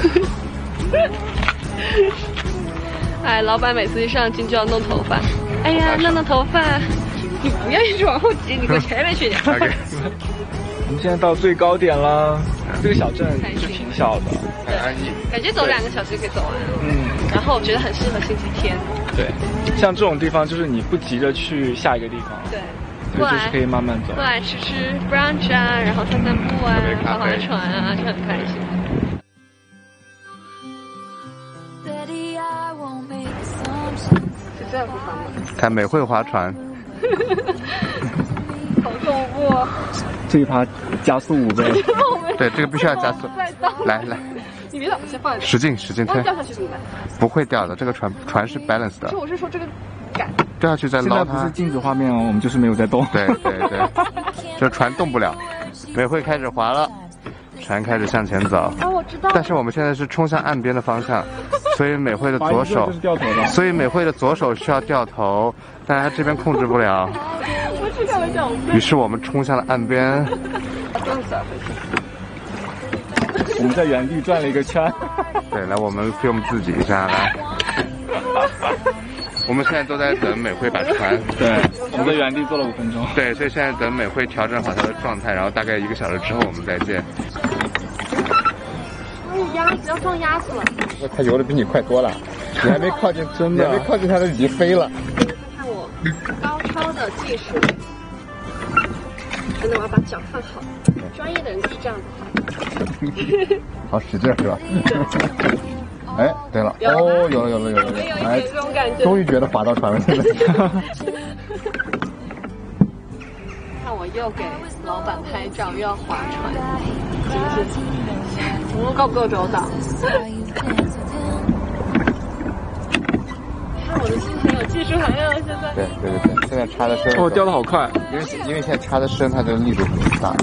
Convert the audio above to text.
哎，老板每次一上镜就要弄头发。哎呀，弄头发，你不要一直往后挤，你给我前面去点。 OK。我们现在到最高点了，这个小镇是挺小的，很安逸， 感觉走2个小时就可以走完了。然后我觉得很适合星期天。 对，像这种地方就是你不急着去下一个地方， 对， 就是可以慢慢走。 过来吃 brunch 啊，然后散步啊，划船啊，就很开心。是这样不方便。 看美惠划船。 好恐怖！ 这一趴加速5倍。 对，这个必须要加速。来， 你别动，先放一下。 使劲推。 掉下去怎么办？ 不会掉的，这个船是 balance 的。 我是说这个杆。 掉下去再捞它。 现在不是静止画面哦，我们就是没有在动。 对，这船动不了。美惠开始划了，船开始向前走。 啊，我知道。 但是我们现在是冲向岸边的方向，所以美惠的左手，需要掉头，但是她这边控制不了。 我是开玩笑。 于是我们冲向了岸边。 我们在原地转了一个圈。 对，来，我们 film 自己一下来。我们现在都在等美惠把船。 对，我们在原地坐了5分钟。 对，所以现在等美惠调整好她的状态，然后大概1个小时之后我们再见。 还有鸭子，要放鸭子了。 它游的比你快多了，你还没靠近，真的，你还没靠近它都已经飞了。 看我高超的技术。真的，我要把脚放好。专业的人就是这样子。 好使劲是吧？哎，对了，哦，有了，哎， 这种感觉， 终于觉得划到船了，现在。 看我又给老板拍照，又要划船，是不是？服务够不够周到？看我的心情有技术含量了，现在。 对，现在插的深。 哦，掉的好快， 因为现在插的深，它的力度很大。